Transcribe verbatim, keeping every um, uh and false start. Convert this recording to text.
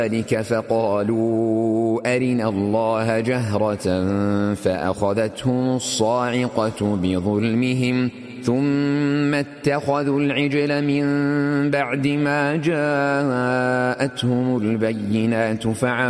ذلك فقالوا أرنا الله جهرة فأخذتهم الصاعقة بظلمهم ثم اتخذوا العجل من بعد ما جاءتهم البينات فعفوا